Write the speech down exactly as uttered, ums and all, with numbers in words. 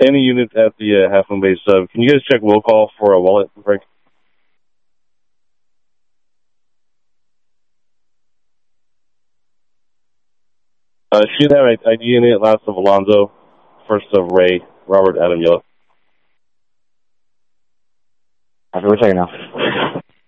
any units at the uh, Half Moon Base sub. Can you guys check will call for a wallet break? Uh, should have I D in it. Last of Alonzo, first of Ray, Robert, Adam, Yellow. After we're checking now.